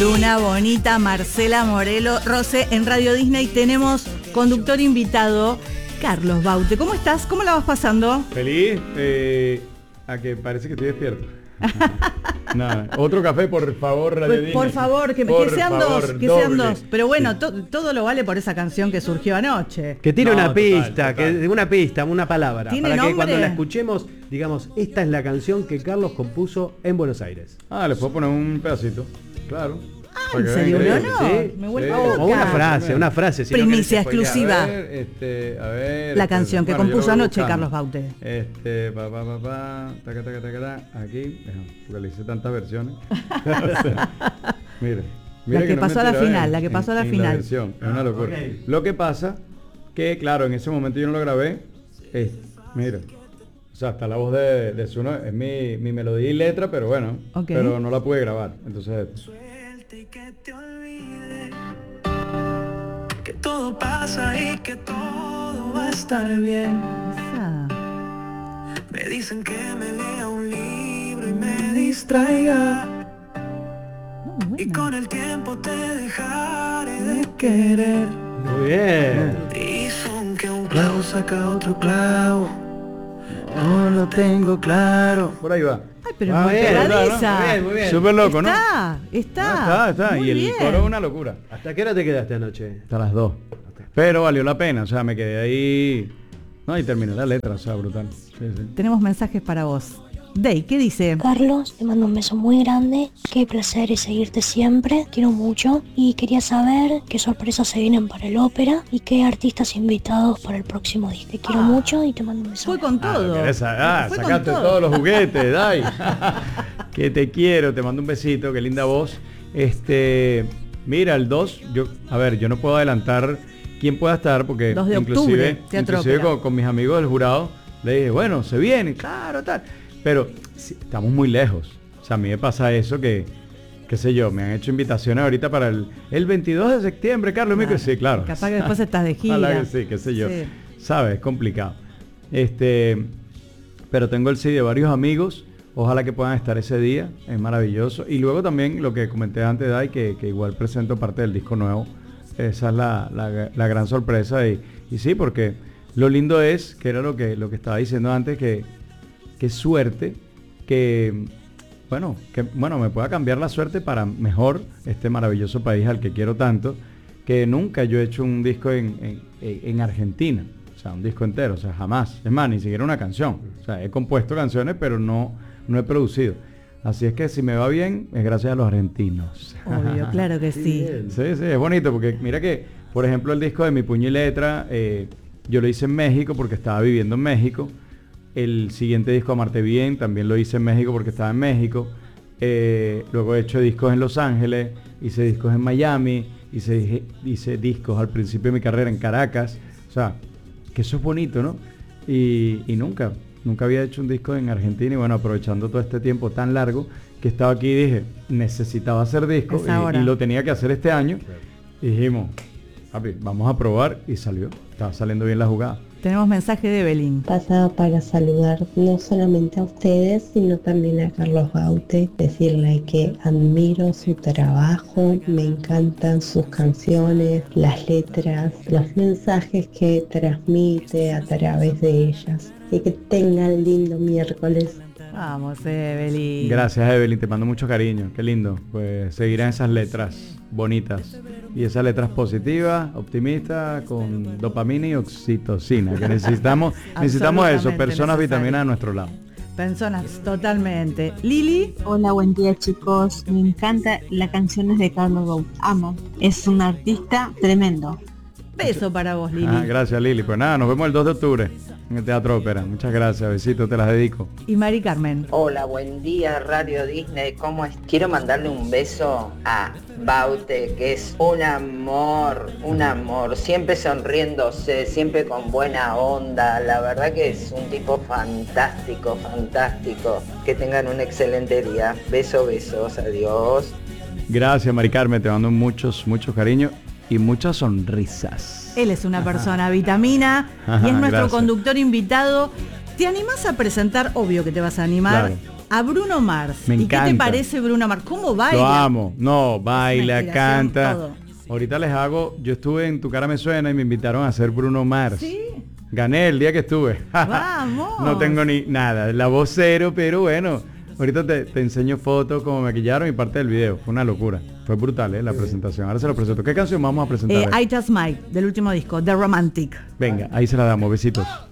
Luna Bonita, Marcela Morelo. Rosé, en Radio Disney tenemos conductor invitado, Carlos Baute. ¿Cómo estás? ¿Cómo la vas pasando? Feliz, a que parece que estoy despierto. Nada, otro café, por favor, Radio Disney. Por favor, que sean dos, que sean dos. Pero bueno, todo lo vale por esa canción que surgió anoche. Que tiene una pista, total. que una pista, una palabra. ¿Tiene para nombre? que cuando la escuchemos, digamos, esta es la canción que Carlos compuso en Buenos Aires. Le puedo poner un pedacito, claro. ¿En serio? No, Sí, me vuelvo sí. loca. O una frase. Si Primicia no querés spoilear. exclusiva. A ver, La canción que compuso yo lo voy anoche buscando. Carlos Baute. Taca, aquí, porque le hice tantas versiones. Mire, La que pasó a la final, la que pasó a la final. Versión, es una locura. Ok. Lo que pasa que, claro, en ese momento yo no lo grabé. Mira, o sea, hasta la voz de Zuno es mi melodía y letra, pero bueno, Ok. pero no la pude grabar. Entonces, Y que te olvide que todo pasa y que todo va a estar bien. Esa. Me dicen que me lea un libro y me distraiga, Muy y buena. con el tiempo te dejaré de querer. Muy bien. Dicen que un clavo saca otro clavo, no lo tengo claro. por ahí va. Ay, pero Ah, muy bien, pegadiza. muy bien, muy bien. Súper loco, ¿no? Está. Y Muy el bien. coro es una locura. ¿Hasta qué hora te quedaste anoche? Hasta las 2. Pero valió la pena, o sea, me quedé ahí. No, y terminé la letra, o sea, brutal. Sí. Tenemos mensajes para vos. Dey, ¿qué dice? Carlos, te mando un beso muy grande, qué placer es seguirte siempre, quiero mucho y quería saber qué sorpresas se vienen para el ópera y qué artistas invitados para el próximo disco. Te quiero mucho y te mando un beso. Fue con todo. Fue sacaste con todo. todos los juguetes, Dai. Que te quiero, te mando un besito, qué linda voz. Mira, el 2, yo no puedo adelantar quién pueda estar, porque 2 de octubre, Teatro inclusive Ópera. con mis amigos del jurado, le dije, bueno, se viene, claro, tal. Pero sí, estamos muy lejos. O sea, a mí me pasa eso que, qué sé yo, me han hecho invitaciones ahorita para el 22 de septiembre, Carlos. Claro. Sí, claro. Capaz que después estás de gira. Ojalá que sí, qué sé yo. Sí. ¿Sabes? Es complicado. Pero tengo el sí de varios amigos. Ojalá que puedan estar ese día. Es maravilloso. Y luego también lo que comenté antes, Dai, que igual presento parte del disco nuevo. Esa es la gran sorpresa. Y sí, porque lo lindo es, que era lo que estaba diciendo antes, que suerte, que me pueda cambiar la suerte para mejor este maravilloso país al que quiero tanto, que nunca yo he hecho un disco en Argentina, o sea, un disco entero, o sea, jamás, es más, ni siquiera una canción, o sea, he compuesto canciones, pero no he producido, así es que si me va bien, es gracias a los argentinos. Obvio, claro que sí. Sí, es bonito, porque mira que, por ejemplo, el disco de Mi Puño y Letra, yo lo hice en México porque estaba viviendo en México. El siguiente disco, Amarte Bien, también lo hice en México porque estaba en México. Luego he hecho discos en Los Ángeles, hice discos en Miami, hice discos al principio de mi carrera en Caracas. O sea, que eso es bonito, ¿no? Y nunca había hecho un disco en Argentina, y bueno, aprovechando todo este tiempo tan largo que estaba aquí, dije, necesitaba hacer disco Es ahora. y lo tenía que hacer este año. Y dijimos, papi, vamos a probar, y salió. Estaba saliendo bien la jugada. Tenemos mensaje de Evelyn. Pasaba para saludar no solamente a ustedes, sino también a Carlos Baute, decirle que admiro su trabajo, me encantan sus canciones, las letras, los mensajes que transmite a través de ellas. Y que tengan lindo miércoles. Vamos, Evelyn. Gracias, Evelyn, te mando mucho cariño, qué lindo. Pues seguirán esas letras bonitas y esas letras positivas, optimistas, con dopamina y oxitocina, que necesitamos eso, Absolutamente personas necesario. vitaminas a nuestro lado. Personas, totalmente. Lili. Hola, buen día chicos. Me encanta las canciones de Carlos Baute. Amo. Es un artista tremendo. Beso para vos, Lili. Gracias, Lili. Pues nada, nos vemos el 2 de octubre en el Teatro Ópera. Muchas gracias, besitos, te las dedico. Y Mari Carmen. Hola, buen día Radio Disney, ¿cómo es? Quiero mandarle un beso a Baute, que es un amor, siempre sonriéndose, siempre con buena onda, la verdad que es un tipo fantástico, que tengan un excelente día, besos, adiós. Gracias, Mari Carmen, te mando muchos cariños y muchas sonrisas. Él es una persona vitamina y es nuestro Gracias. conductor invitado. ¿Te animás a presentar? Obvio que te vas a animar. Claro. a Bruno Mars. Me ¿Y encanta. qué te parece Bruno Mars? ¿Cómo baila? Lo amo. No, baila, inspiración, canta. todo. Ahorita les hago, yo estuve en Tu Cara Me Suena y me invitaron a hacer Bruno Mars. ¿Sí? Gané el día que estuve. Vamos. No tengo ni nada, la voz cero, pero bueno, ahorita te enseño fotos como me maquillaron y parte del video. Fue una locura. Fue brutal, la presentación. Ahora se lo presento. ¿Qué canción vamos a presentar? I Just Might, del último disco, The Romantic. Venga, ahí se la damos. Besitos.